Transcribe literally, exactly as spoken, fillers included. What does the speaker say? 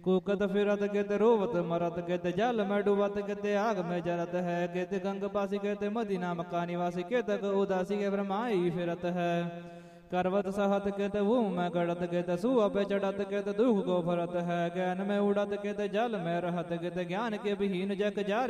कूकत फिरत कित रोवत मरत कित जल में डूबत कित आग में जरत है कित गंग पासी कित मदीना मक्का निवासी कित उदासी के ब्रह्माई फिरत है करवत सहत कित भूम में गड़त कित सुअ पे चढ़त कित दुख को भरत है ज्ञान में उड़त कित जल में रहत कित ज्ञान के विहीन जग जारी